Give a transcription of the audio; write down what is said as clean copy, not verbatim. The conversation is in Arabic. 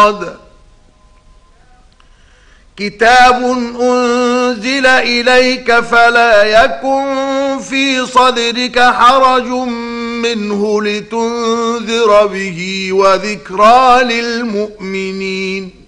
مراد. كتاب أنزل إليك فلا يكن في صدرك حرج منه لتنذر به وذكرى للمؤمنين.